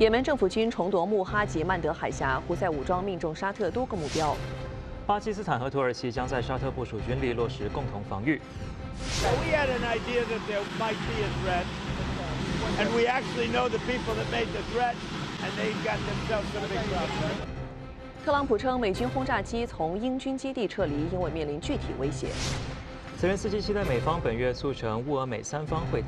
也门政府军重夺穆哈及曼德海峡，胡塞武装命中沙特多个目标。 巴基斯坦和土耳其将在沙特部署军力，落实共同防御。 We had an idea that there might be a threat, and we actually know the people that made the threat, and they got themselves in a big trouble. 特朗普称美军轰炸机从英军基地撤离，因为面临具体威胁。 泽连斯基期待美方本月促成乌俄美三方会谈。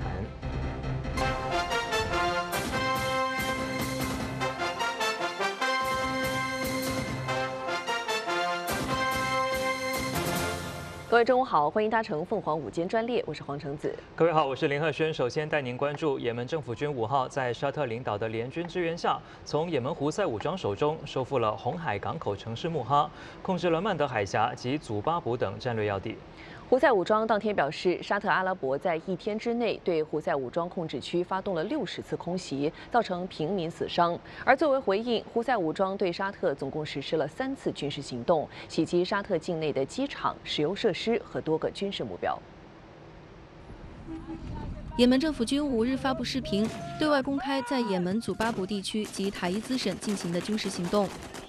各位中午好，欢迎搭乘凤凰午间专列，我是黄橙子。 各位好，我是林鹤轩。首先带您关注也门政府军5号在沙特领导的联军支援下，从也门胡塞武装手中收复了红海港口城市穆哈，控制了曼德海峡及祖巴卜等战略要地。 胡塞武装当天表示，沙特阿拉伯在1天之内对胡塞武装控制区发动了60次空袭，造成平民死伤。而作为回应，胡塞武装对沙特总共实施了3次军事行动，袭击沙特境内的机场、石油设施和多个军事目标。 也门政府军5日发布视频，对外公开在也门祖巴卜地区及塔伊兹省进行的军事行动。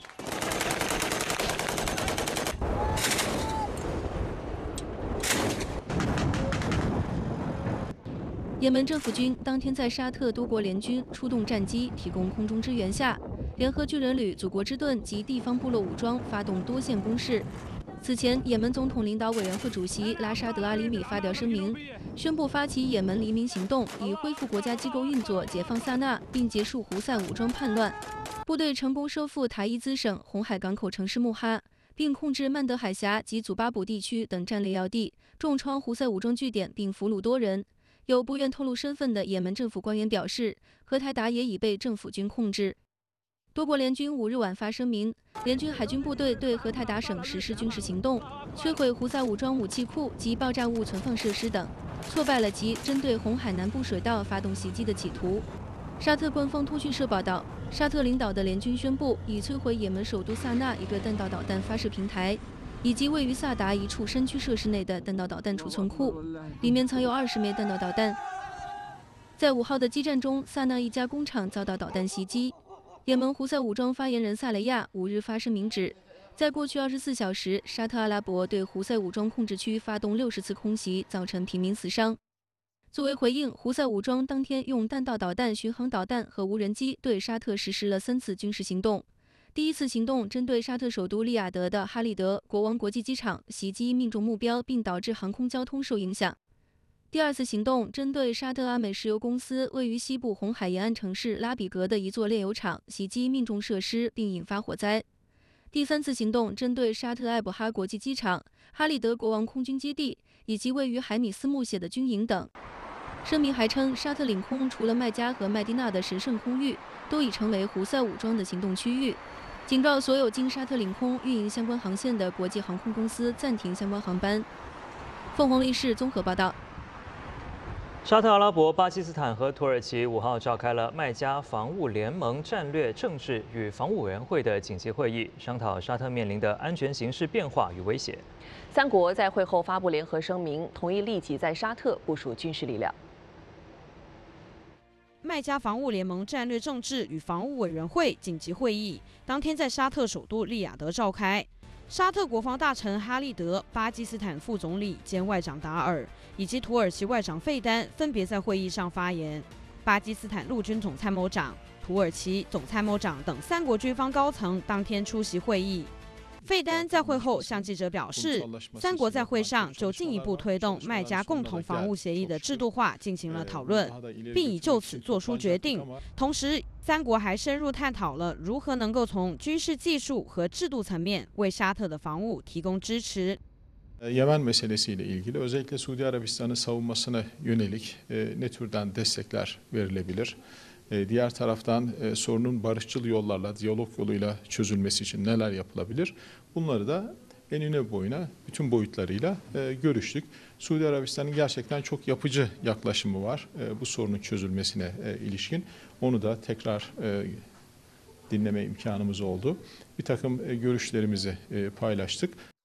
也门政府军当天在沙特多国联军出动战机提供空中支援下，联合巨人旅、祖国之盾及地方部落武装发动多线攻势。此前，也门总统领导委员会主席拉沙德·阿里米发表声明，宣布发起也门黎明行动，以恢复国家机构运作、解放萨那，并结束胡塞武装叛乱。部队成功收复塔伊兹省红海港口城市穆哈，并控制曼德海峡及祖巴卜地区等战略要地，重创胡塞武装据点，并俘虏多人。有不愿透露身份的也门政府官员表示，荷台达也已被政府军控制。多国联军5日晚发声明，联军海军部队对荷台达省实施军事行动，摧毁胡塞武装武器库及爆炸物存放设施等，挫败了其针对红海南部水道发动袭击的企图。沙特官方通讯社报道，沙特领导的联军宣布已摧毁也门首都萨那一个弹道导弹发射平台，以及位于萨达一处山区设施内的弹道导弹储存库，里面藏有20枚弹道导弹。在5号的激战中，萨那一家工厂遭到导弹袭击。也门胡塞武装发言人萨雷亚5日发声明指，在过去24小时，沙特阿拉伯对胡塞武装控制区发动60次空袭，造成平民死伤。作为回应，胡塞武装当天用弹道导弹、巡航导弹和无人机对沙特实施了3次军事行动。第一次行动针对沙特首都利雅得的哈利德国王国际机场，袭击命中目标，并导致航空交通受影响。第二次行动针对沙特阿美石油公司位于西部红海沿岸城市拉比格的一座炼油厂，袭击命中设施并引发火灾。第三次行动针对沙特艾卜哈国际机场、哈利德国王空军基地以及位于海米斯木谢的军营等。声明还称，沙特领空除了麦加和麦地那的神圣空域，都已成为胡塞武装的行动区域。警告所有经沙特领空运营相关航线的国际航空公司暂停相关航班。凤凰卫视综合报道。 沙特阿拉伯、巴基斯坦和土耳其5号召开了麦加防务联盟战略政治与防务委员会的紧急会议，商讨沙特面临的安全形势变化与威胁。 3国在会后发布联合声明，同意立即在沙特部署军事力量。 麦加防务联盟战略政治与防务委员会紧急会议当天在沙特首都利雅得召开。沙特国防大臣哈利德、巴基斯坦副总理兼外长达尔以及土耳其外长费丹分别在会议上发言。巴基斯坦陆军总参谋长、土耳其总参谋长等3国军方高层当天出席会议。费丹在会后向记者表示，3国在会上就进一步推动麦加共同防务协议的制度化进行了讨论，并已就此做出决定。同时，3国还深入探讨了如何能够从军事技术和制度层面为沙特的防务提供支持。 Yemen meselesiyle ilgili özellikle Suudi Arabistan'ın savunmasına yönelik ne türden destekler verilebilir? Diğer taraftan sorunun barışçıl yollarla, diyalog yoluyla çözülmesi için neler yapılabilir? Bunları da enine boyuna bütün boyutlarıyla görüştük. Suudi Arabistan'ın gerçekten çok yapıcı yaklaşımı var bu sorunun çözülmesine ilişkin. Onu da tekrar dinleme imkanımız oldu. Bir takım görüşlerimizi paylaştık.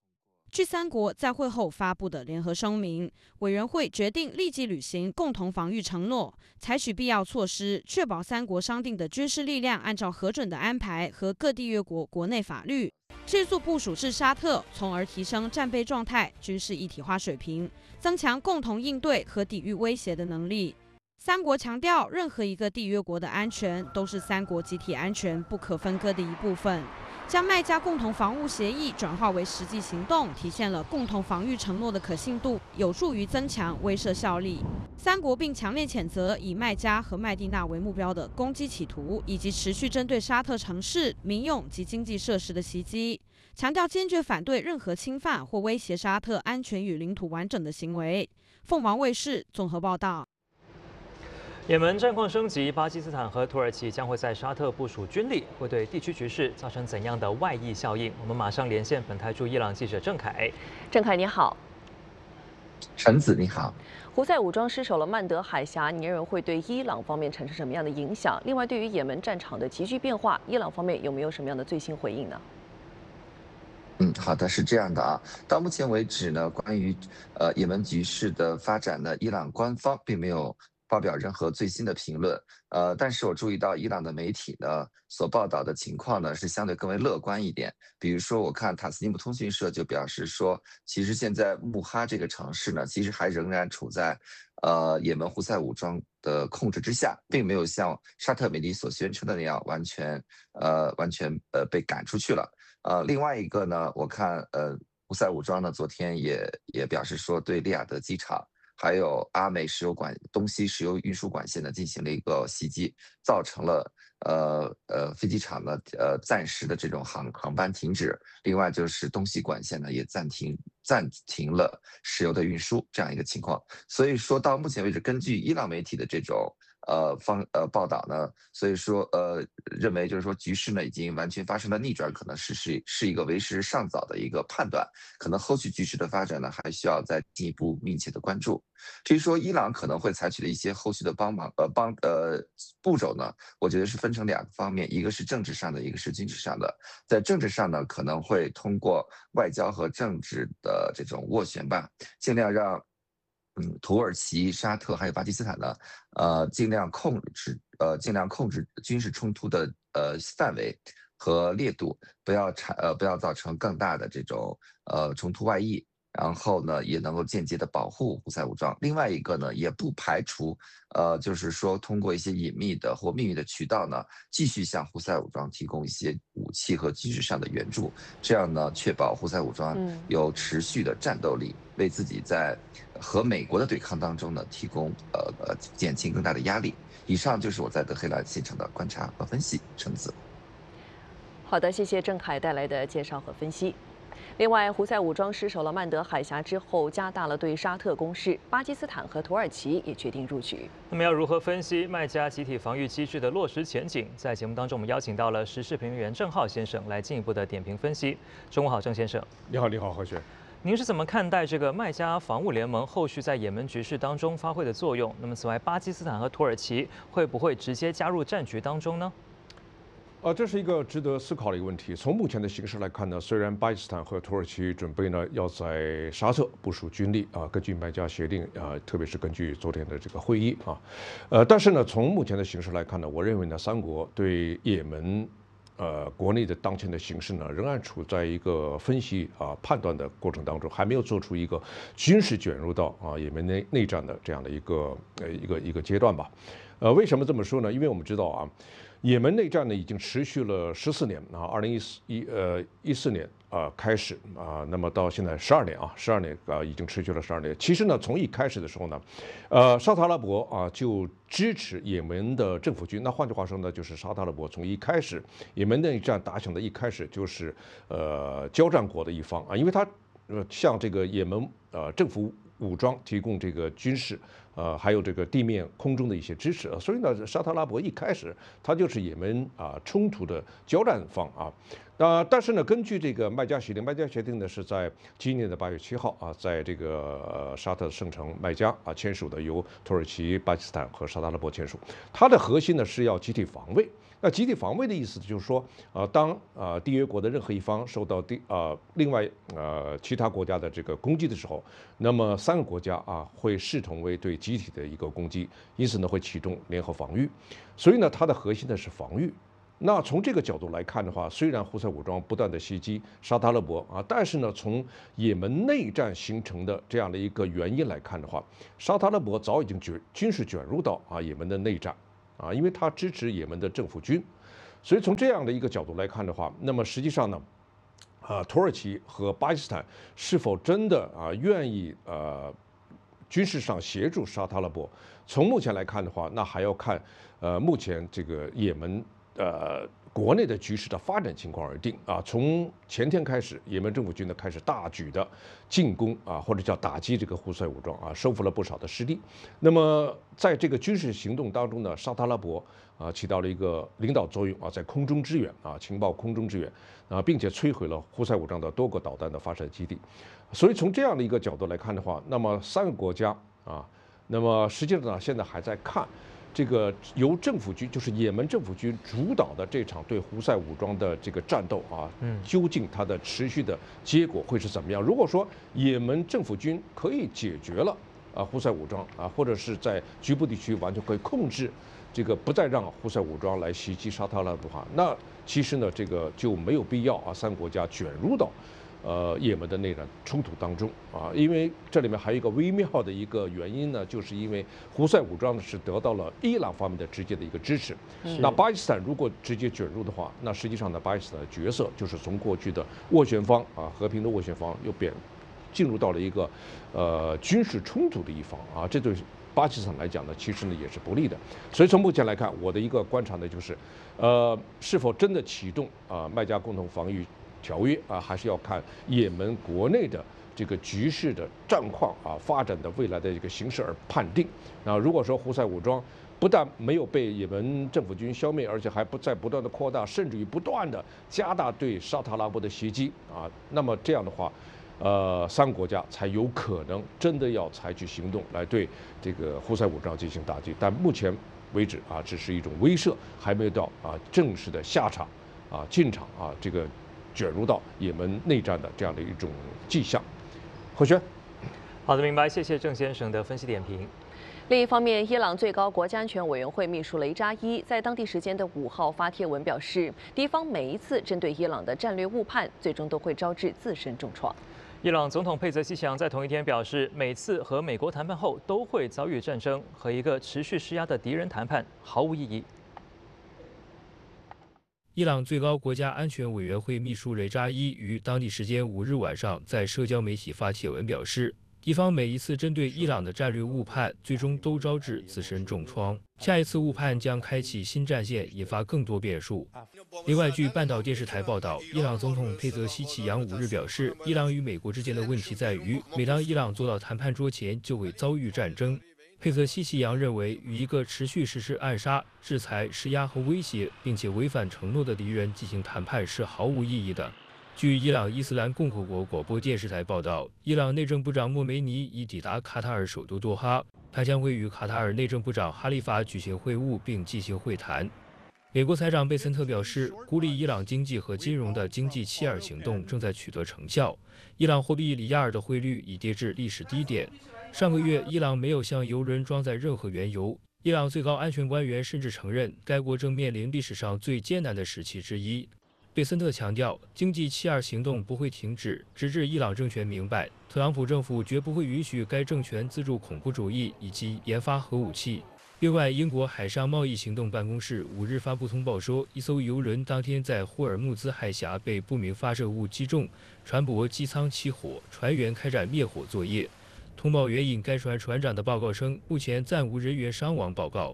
据三国在会后发布的联合声明，委员会决定立即履行共同防御承诺，采取必要措施，确保三国商定的军事力量按照核准的安排和各缔约国国内法律，迅速部署至沙特，从而提升战备状态、军事一体化水平，增强共同应对和抵御威胁的能力。三国强调，任何一个缔约国的安全都是三国集体安全不可分割的一部分。将麦加共同防务协议转化为实际行动，体现了共同防御承诺的可信度，有助于增强威慑效力。三国并强烈谴责以麦加和麦地那为目标的攻击企图，以及持续针对沙特城市、民用及经济设施的袭击，强调坚决反对任何侵犯或威胁沙特安全与领土完整的行为。凤凰卫视综合报道。 也门战况升级，巴基斯坦和土耳其将会在沙特部署军力，会对地区局势造成怎样的外溢效应？我们马上连线本台驻伊朗记者郑凯。 郑凯你好， 陈子你好。 胡塞武装失守了曼德海峡，你认为会对伊朗方面产生什么样的影响？另外，对于也门战场的急剧变化，伊朗方面有没有什么样的最新回应呢？ 好的，是这样的啊。到目前为止呢，关于也门局势的发展呢，伊朗官方并没有发表任何最新的评论，但是我注意到伊朗的媒体呢所报道的情况呢是相对更为乐观一点。比如说，我看塔斯尼姆通讯社就表示说，其实现在穆哈这个城市呢，其实还仍然处在也门胡塞武装的控制之下，并没有像沙特媒体所宣称的那样完全被赶出去了。另外一个呢，我看胡塞武装呢昨天也表示说，对利雅得机场还有阿美东西石油运输管线呢进行了一个袭击，造成了飞机场呢暂时的这种航班停止。另外就是东西管线呢也暂停了石油的运输这样一个情况。所以说到目前为止，根据伊朗媒体的这种报道呢，所以说认为就是说局势呢已经完全发生了逆转，可能是一个为时尚早的一个判断，可能后续局势的发展呢还需要再进一步密切的关注。至于说伊朗可能会采取的一些后续的步骤呢，我觉得是分成2个方面，一个是政治上的，一个是军事上的。在政治上呢，可能会通过外交和政治的这种斡旋吧，尽量让土耳其、沙特还有巴基斯坦呢，尽量控制军事冲突的范围和烈度，不要造成更大的这种冲突外溢。然后呢，也能够间接的保护胡塞武装。另外一个呢，也不排除就是说通过一些隐秘的或秘密的渠道呢，继续向胡塞武装提供一些武器和军事上的援助，这样呢，确保胡塞武装有持续的战斗力，为自己在和美国的对抗当中呢提供减轻更大的压力。以上就是我在德黑兰现场的观察和分析，陈子。 好的，谢谢郑凯带来的介绍和分析。另外，胡塞武装失守了曼德海峡之后，加大了对沙特攻势，巴基斯坦和土耳其也决定入局。 那么要如何分析麦加集体防御机制的落实前景？在节目当中，我们邀请到了时事评论员郑浩先生来进一步的点评分析。中午好，郑先生。 你好，何学。 您是怎么看待这个麦加防务联盟后续在也门局势当中发挥的作用？那么，此外，巴基斯坦和土耳其会不会直接加入战局当中呢？ 这是一个值得思考的一个问题。从目前的形势来看呢，虽然巴基斯坦和土耳其准备呢要在沙特部署军力根据麦加协定特别是根据昨天的这个会议但是呢，从目前的形势来看呢，我认为呢，三国对也门国内的当前的形势呢，仍然处在一个分析判断的过程当中，还没有做出一个军事卷入到也门内战的这样的一个阶段吧。为什么这么说呢？因为我们知道也门内战呢已经持续了14年2014年开始那么到现在12年已经持续了12年。其实呢，从一开始的时候呢，沙特阿拉伯就支持也门的政府军。那换句话说呢，就是沙特阿拉伯从一开始也门内战打响的一开始就是交战国的一方因为他向这个也门政府武装提供这个军事还有这个地面、空中的一些支持。所以呢，沙特阿拉伯一开始它就是也门冲突的交战方啊。但是呢，根据这个麦加协定呢是在今年的8月7号在这个沙特圣城麦加签署的，由土耳其、巴基斯坦和沙特阿拉伯签署。它的核心呢是要集体防卫。那集体防卫的意思就是说，当缔约国的任何一方受到另外其他国家的这个攻击的时候，那么3个国家会视同为对集体的一个攻击，因此呢会启动联合防御。所以呢，它的核心呢是防御。那从这个角度来看的话，虽然胡塞武装不断的袭击沙特阿拉伯但是呢，从也门内战形成的这样的一个原因来看的话，沙特阿拉伯早已经军事卷入到也门的内战因为它支持也门的政府军，所以从这样的一个角度来看的话，那么实际上呢，土耳其和巴基斯坦是否真的愿意军事上协助沙特阿拉伯？从目前来看的话，那还要看目前这个也门国内的局势的发展情况而定从前天开始，也门政府军呢开始大举的进攻或者叫打击这个胡塞武装收复了不少的失地。那么在这个军事行动当中呢，沙特阿拉伯起到了一个领导作用在空中支援情报空中支援并且摧毁了胡塞武装的多个导弹的发射基地。所以从这样的一个角度来看的话，那么3个国家那么实际上呢，现在还在看这个由政府军，就是也门政府军主导的这场对胡塞武装的这个战斗究竟它的持续的结果会是怎么样？如果说也门政府军可以解决了胡塞武装或者是在局部地区完全可以控制这个，不再让胡塞武装来袭击沙特阿拉伯的话，那其实呢，这个就没有必要3个国家卷入到也门的内战冲突当中因为这里面还有一个微妙的一个原因呢，就是因为胡塞武装呢是得到了伊朗方面的直接的一个支持。那巴基斯坦如果直接卷入的话，那实际上呢，巴基斯坦的角色就是从过去的斡旋方和平的斡旋方又进入到了一个军事冲突的一方这对巴基斯坦来讲呢，其实呢也是不利的。所以从目前来看，我的一个观察呢就是，是否真的启动麦加共同防御条约还是要看也门国内的这个局势的战况发展的未来的这个形势而判定。如果说胡塞武装不但没有被也门政府军消灭，而且还不断的扩大，甚至于不断的加大对沙特阿拉伯的袭击那么这样的话3个国家才有可能真的要采取行动来对这个胡塞武装进行打击。但目前为止只是一种威慑，还没有到正式的下场进场这个卷入到也门内战的这样的一种迹象。何轩， 好的，明白，谢谢郑先生的分析点评。 另一方面，伊朗最高国家安全委员会秘书雷扎伊在当地时间的5号发帖文表示，敌方每一次针对伊朗的战略误判，最终都会招致自身重创。 伊朗总统佩泽西奇扬在同一天表示，每次和美国谈判后都会遭遇战争，和一个持续施压的敌人谈判毫无意义。 伊朗最高国家安全委员会秘书雷扎伊于当地时间5日晚上在社交媒体发帖文表示，敌方每一次针对伊朗的战略误判，最终都招致自身重创。下一次误判将开启新战线，引发更多变数。另外，据半岛电视台报道，伊朗总统佩泽西奇扬5日表示，伊朗与美国之间的问题在于，每当伊朗坐到谈判桌前，就会遭遇战争。佩泽西奇扬认为，与一个持续实施暗杀、制裁、施压和威胁，并且违反承诺的敌人进行谈判是毫无意义的。据伊朗伊斯兰共和国广播电视台报道，伊朗内政部长莫梅尼已抵达卡塔尔首都多哈，他将会与卡塔尔内政部长哈利法举行会晤并进行会谈。美国财长贝森特表示，孤立伊朗经济和金融的经济7·2行动正在取得成效。伊朗货币里亚尔的汇率已跌至历史低点。上个月，伊朗没有向油轮装载任何原油。伊朗最高安全官员甚至承认，该国正面临历史上最艰难的时期之一。贝森特强调，经济7·2行动不会停止，直至伊朗政权明白，特朗普政府绝不会允许该政权资助恐怖主义以及研发核武器。另外，英国海上贸易行动办公室5日发布通报说，一艘油轮当天在霍尔木兹海峡被不明发射物击中，船舶机舱起火，船员开展灭火作业。通报援引该船船长的报告称，目前暂无人员伤亡报告。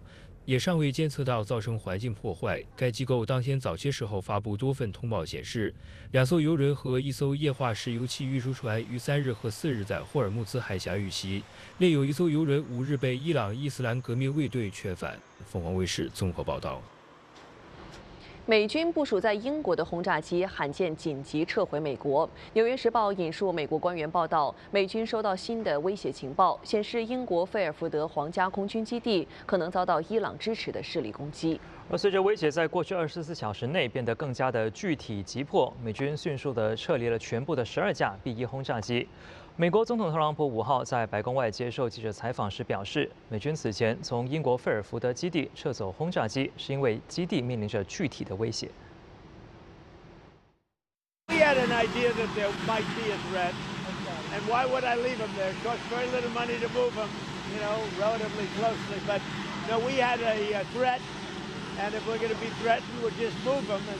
也尚未监测到造成环境破坏。该机构当天早些时候发布多份通报显示，2艘油轮和1艘液化石油气运输船于3日和4日在霍尔木兹海峡遇袭，另有1艘油轮5日被伊朗伊斯兰革命卫队劝返。凤凰卫视综合报道。 美军部署在英国的轰炸机罕见紧急撤回美国。《纽约时报》引述美国官员报道，美军收到新的威胁情报，显示英国费尔福德皇家空军基地可能遭到伊朗支持的势力攻击。 而随着威胁在过去24小时内变得更加的具体急迫，美军迅速地撤离了全部的12架 B-1轰炸机。美国总统特朗普5号在白宫外接受记者采访时表示，美军此前从英国费尔福德基地撤走轰炸机，是因为基地面临着具体的威胁。 We had an idea that there might be a threat, and why would I leave them there? It costs very little money to move them, relatively closely. But no, we had a threat, and if we're going to be threatened, we'll just move them.